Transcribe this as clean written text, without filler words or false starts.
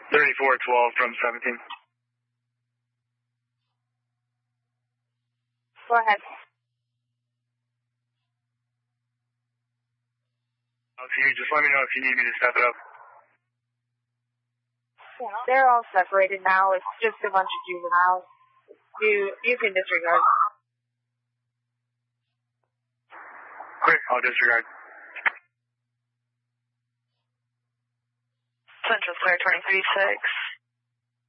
3412 from 17. Go ahead. Just let me know if you need me to step it up. Yeah, they're all separated now. It's just a bunch of juveniles. You can disregard. Quick, I'll disregard. Central Square 23-6.